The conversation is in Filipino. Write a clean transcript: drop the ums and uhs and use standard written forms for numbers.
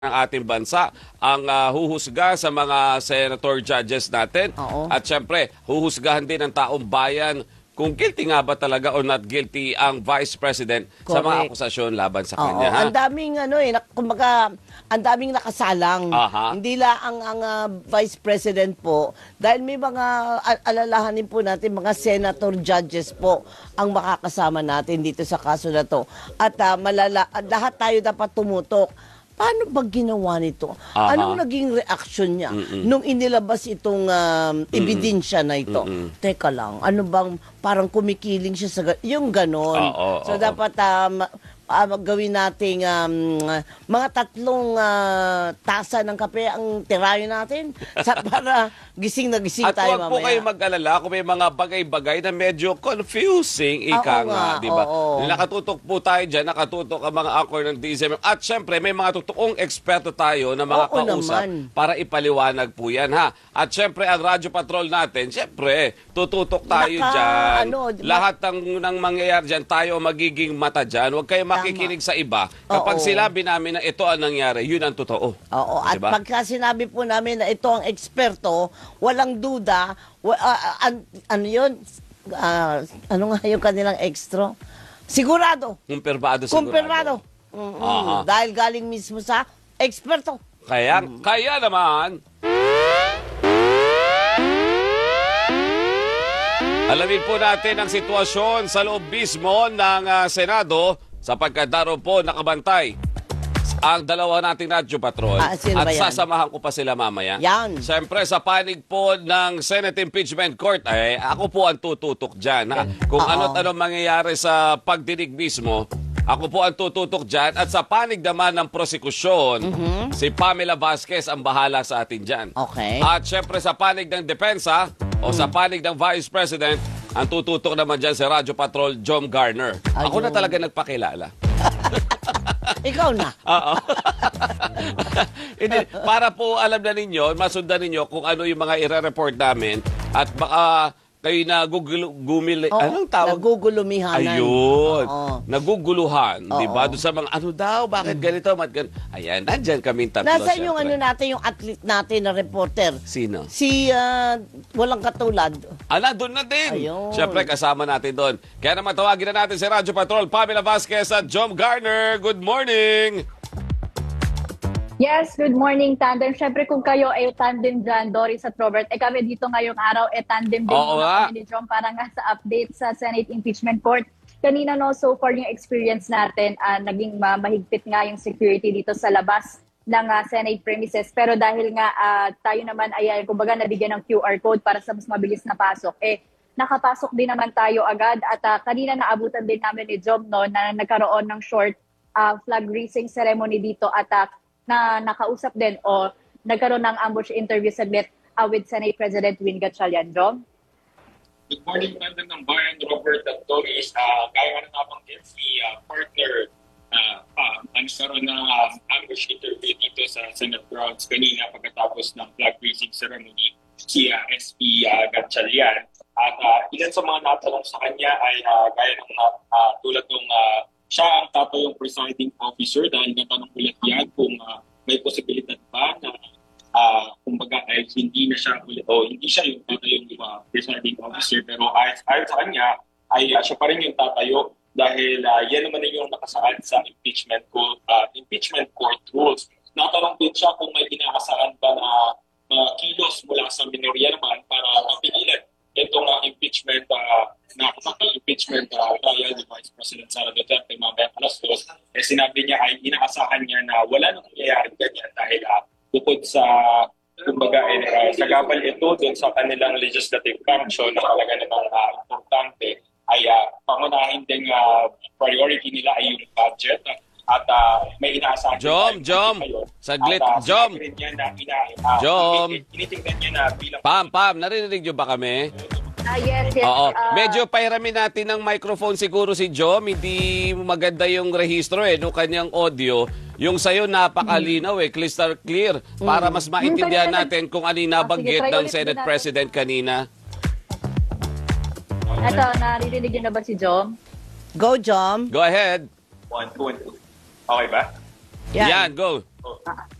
ng ating bansa ang huhusga sa mga senator judges natin. Oo. At syempre, huhusgahan din ng taong bayan kung guilty nga ba talaga or not guilty ang Vice President sa mga Correct. akusasyon laban sa Oo, kanya. Ha? ang daming kumbaga, ang daming nakasalang. Aha. Hindi lang ang Vice President po dahil may mga alalahanin po natin mga senator judges po ang makakasama natin dito sa kaso na to. At lahat tayo dapat tumutok. Paano ba ginawa nito? Aha. Anong naging reaction niya nung inilabas itong ebidensya na ito? Teka lang, ano bang parang kumikiling siya sa yung ganon. So dapat gawin nating mga 3 tasa ng kape ang tirayo natin para gising na gising At tayo huwag po mamaya. kayo mag-alala kung may mga bagay-bagay na medyo confusing, ika Oo nga, nga, di ba? oo. Nakatutok po tayo dyan, nakatutok ang mga anchor ng DZMM. At syempre, may mga totoong eksperto tayo na mga Oo kausap naman. para ipaliwanag po yan, ha? At syempre, ang Radyo Patrol natin, syempre, tututok tayo dyan. Lahat ng mangyayari dyan, tayo magiging mata dyan. Huwag kayo makikinig sa iba. Kapag Oo. sinabi namin na ito ang nangyari, yun ang totoo. Oo, at Diba? pagka sinabi po namin na ito ang eksperto, walang duda, ano yun? Ano nga yung kanilang extra? Sigurado. Kumpirmado. Kumpirmado. Aha. Dahil galing mismo sa eksperto. Kaya naman, alamin po natin ang sitwasyon sa loob mismo ng Senado sapagkat daroon po nakabantay ang dalawa nating Radyo Patrol sino at ba yan? sasamahan ko pa sila mamaya. Yan. Siyempre sa panig po ng Senate Impeachment Court, ako po ang tututok dyan. Ha? Kung ano't anong mangyayari sa pagdinig mismo, ako po ang tututok dyan. At sa panig naman ng prosekusyon, si Pamela Vasquez ang bahala sa atin dyan. Okay. At syempre sa panig ng depensa o sa panig ng Vice President, ang tututok naman dyan si Radyo Patrol, Jom Garner. Ako na Ayun. talaga nagpakilala. Ikaw na. Oo. Hindi, para po alam na ninyo, masundan ninyo kung ano yung mga ire-report namin at baka kayo na anong tawag? Nagugulumihanan. Ayun. Oo. Naguguluhan. Di ba? Oo. Doon sa mga ano daw, bakit ganito? Ayan, nandyan kaming tatlo. Nasaan yung syempre. natin, yung athlete natin na reporter? Sino? Si walang katulad. Doon na din. Ayun. Siyempre, kasama natin doon. Kaya naman tawagin na natin si Radyo Patrol, Pamela Vasquez at Jom Garner. Good morning! Yes, good morning, Tandem. Siyempre, kung kayo ay tandem dyan, Doris at Robert, kami dito ngayong araw, tandem din Oo nga. kami ni John para nga sa update sa Senate Impeachment Court. Kanina, no, so far yung experience natin, naging mahigpit nga yung security dito sa labas ng Senate premises. Pero dahil nga tayo naman ay, kumbaga, nabigyan ng QR code para sa mas mabilis na pasok, nakapasok din naman tayo agad. At kanina naabutan din namin ni John, no, na nagkaroon ng short flag raising ceremony dito at na nakausap din o nagkaroon ng ambush interview saglit with Senate President Win Gatchalian. Jom? Good morning, Tandem ng Bayan, Robert at Doris. Gaya na nabanggit si partner nagkaroon ng ambush interview dito sa Senate grounds kanina pagkatapos ng flag raising ceremony si SP Gatchalian. At ilan sa mga natanong sa kanya ay gaya ng tulad ng siya ang tatayong presiding officer dahil natanong ulit yan kung may posibilidad ba na kumbaga ay hindi na siya ulit o hindi siya yung tatayong presiding officer, pero ayon sa kanya ay siya pa rin yung tatayo dahil yan naman yung nakasaad sa impeachment court rules. Natanong din siya kung may inaasahan ba na kilos mula sa minorya naman para mapigilan itong impeachment impeachment trial ni Vice President Sara Duterte mamaya alas 2, sinabi niya ay inaasahan niya na wala nang mangyayari ganyan dahil bukod sa kumbaga sagabal ito dun sa kanilang legislative function na talaga namang importante ay pangunahin din priority nila ay yung budget at may inaasahan Jom, saglit, Jom. Tinitingnan niya na bilang Pam, narinig nyo ba kami? Yes. Oo. Medyo pahiramin natin ng microphone siguro si Jom. Hindi maganda yung rehistro no kanyang audio. Yung sa'yo napakalinaw crystal clear. Para mas maintindihan natin kung ano yung nabanggit ng Senate President kanina. Ito, naririnig niyo na ba si Jom? Go, Jom. Go ahead. 1, 2, and 2. Okay ba? Yan, go. Oh.